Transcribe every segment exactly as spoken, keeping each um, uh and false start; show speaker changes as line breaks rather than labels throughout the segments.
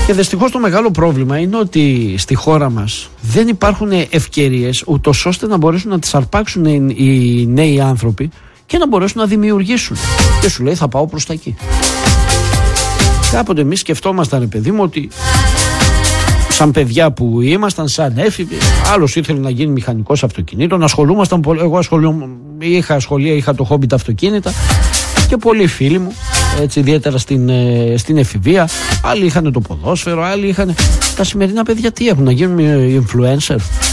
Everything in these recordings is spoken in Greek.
Και δυστυχώς το μεγάλο πρόβλημα είναι ότι στη χώρα μας δεν υπάρχουν ευκαιρίες ούτως ώστε να μπορέσουν να τις αρπάξουν οι νέοι άνθρωποι και να μπορέσουν να δημιουργήσουν. Και σου λέει θα πάω προς τα εκεί. Κάποτε εμείς σκεφτόμασταν, ρε παιδί μου, ότι σαν παιδιά που ήμασταν, σαν έφηβοι, άλλος ήθελε να γίνει μηχανικός αυτοκινήτων, ασχολούμασταν πολύ. Εγώ ασχολούμαι, είχα σχολεία, είχα το χόμπι τα αυτοκίνητα και πολλοί φίλοι μου, έτσι, ιδιαίτερα στην, στην εφηβεία. Άλλοι είχαν το ποδόσφαιρο, άλλοι είχαν. Τα σημερινά παιδιά τι έχουν, να γίνουν influencer?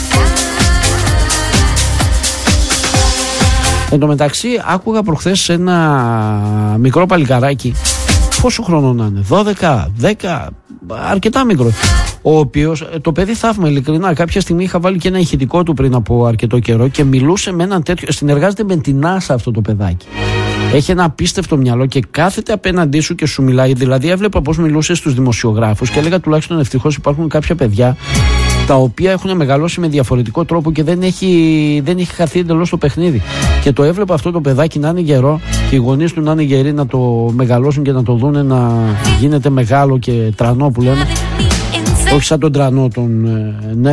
Εν τω μεταξύ, άκουγα προχθές ένα μικρό παλικαράκι, πόσο χρόνο να είναι, δώδεκα, δέκα, αρκετά μικρό, ο οποίος, το παιδί θαύμα, ειλικρινά, κάποια στιγμή είχα βάλει και ένα ηχητικό του πριν από αρκετό καιρό και μιλούσε με έναν τέτοιο, συνεργάζεται με την NASA αυτό το παιδάκι. Έχει ένα απίστευτο μυαλό και κάθεται απέναντί σου και σου μιλάει. Δηλαδή, έβλεπα πώς μιλούσε στους δημοσιογράφους και έλεγα τουλάχιστον ευτυχώς υπάρχουν κάποια παιδιά τα οποία έχουν μεγαλώσει με διαφορετικό τρόπο και δεν έχει, δεν έχει χαθεί εντελώς το παιχνίδι. Και το έβλεπα αυτό το παιδάκι να είναι γερό και οι γονείς του να είναι γεροί, να το μεγαλώσουν και να το δούνε να γίνεται μεγάλο και τρανό που λέμε. Όχι σαν τον τρανό τον, ναι.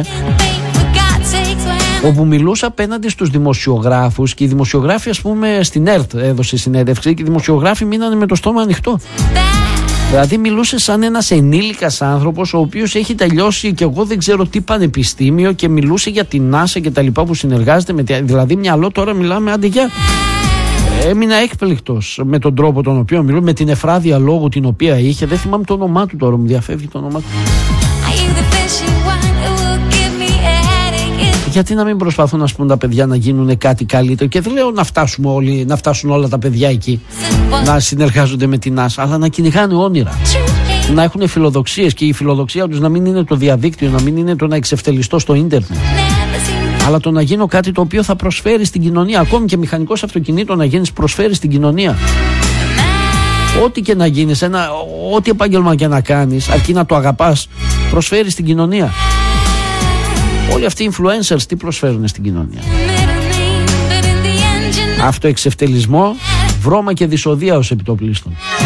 Όπου μιλούσα απέναντι στους δημοσιογράφους και οι δημοσιογράφοι, ας πούμε, στην ΕΡΤ έδωσε συνέντευξη και οι δημοσιογράφοι μείνανε με το στόμα ανοιχτό. Δηλαδή μιλούσε σαν ένας ενήλικας άνθρωπος ο οποίος έχει τελειώσει και εγώ δεν ξέρω τι πανεπιστήμιο και μιλούσε για την NASA και τα λοιπά που συνεργάζεται με τη... Δηλαδή μυαλό τώρα μιλάμε άντε για... Έμεινα έκπληκτος με τον τρόπο τον οποίο μιλούν, με την εφράδια λόγου την οποία είχε. Δεν θυμάμαι το όνομά του τώρα, μου διαφεύγει το όνομά του. Γιατί να μην προσπαθούν, να πούμε, τα παιδιά να γίνουν κάτι καλύτερο? Και δεν λέω να φτάσουμε όλοι, να φτάσουν όλα τα παιδιά εκεί να συνεργάζονται με την NASA, αλλά να κυνηγάνε όνειρα, να έχουν φιλοδοξίες και η φιλοδοξία τους να μην είναι το διαδίκτυο, να μην είναι το να εξευτελιστώ στο ίντερνετ, αλλά το να γίνω κάτι το οποίο θα προσφέρει στην κοινωνία. Ακόμη και μηχανικός αυτοκινήτων να γίνεις, προσφέρει στην κοινωνία. Ό,τι και να γίνεις, ένα, ό,τι επάγγελμα και να κάνεις, αρκεί να το αγαπάς, προσφέρει στην κοινωνία. Όλοι αυτοί οι influencers τι προσφέρουν στην κοινωνία? Αυτοεξευτελισμό, βρώμα και δυσοδεία ως επιτοπλίστων.